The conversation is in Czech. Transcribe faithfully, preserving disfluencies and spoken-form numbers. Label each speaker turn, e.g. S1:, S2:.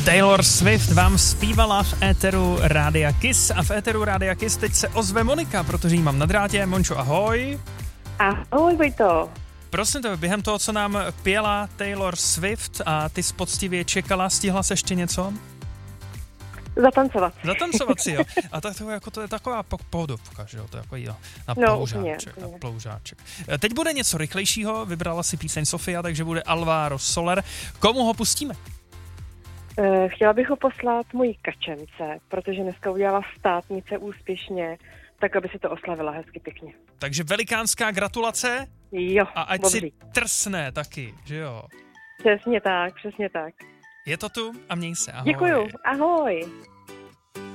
S1: Taylor Swift vám zpívala v éteru Rádia Kiss a v éteru Rádia Kiss teď se ozve Monika, protože jí mám na drátě. Mončo, ahoj.
S2: Ahoj, Vojto.
S1: Prosím tebe, během toho, co nám pěla Taylor Swift a ty poctivě čekala, stihla se ještě něco?
S2: Zatancovat.
S1: Zatancovat si, jo. A tak to, jako, to je taková pohodovka, že jo, to je jako jo, na
S2: no,
S1: ploužáček,
S2: úplně,
S1: na ploužáček. Teď bude něco rychlejšího, vybrala si píseň Sofia, takže bude Alvaro Soler. Komu ho pustíme?
S2: Chtěla bych ho poslat mojí kačence, protože dneska udělala státnice úspěšně, tak aby si to oslavila hezky pěkně.
S1: Takže velikánská gratulace.
S2: Jo,
S1: a ať
S2: dobří.
S1: si trsne taky, že jo?
S2: Přesně tak, přesně tak.
S1: Je to tu a měj se, ahoj.
S2: Děkuju, ahoj.